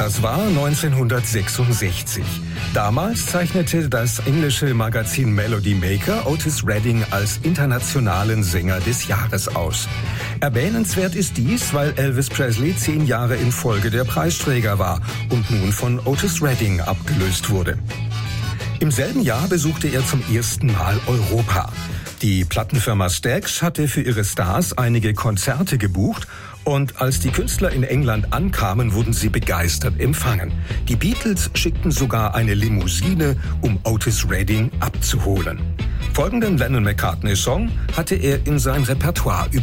Das war 1966. Damals zeichnete das englische Magazin Melody Maker Otis Redding als internationalen Sänger des Jahres aus. Erwähnenswert ist dies, weil Elvis Presley 10 Jahre in Folge der Preisträger war und nun von Otis Redding abgelöst wurde. Im selben Jahr besuchte er zum ersten Mal Europa. Die Plattenfirma Stax hatte für ihre Stars einige Konzerte gebucht und als die Künstler in England ankamen, wurden sie begeistert empfangen. Die Beatles schickten sogar eine Limousine, um Otis Redding abzuholen. Folgenden Lennon-McCartney-Song hatte er in sein Repertoire